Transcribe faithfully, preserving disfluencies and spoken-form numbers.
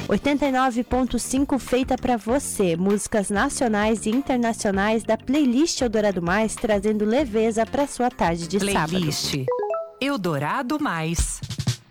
oitenta e nove ponto cinco feita para você. Músicas nacionais e internacionais da playlist Eldorado Mais, trazendo leveza para sua tarde de sábado. Playlist Eldorado Mais.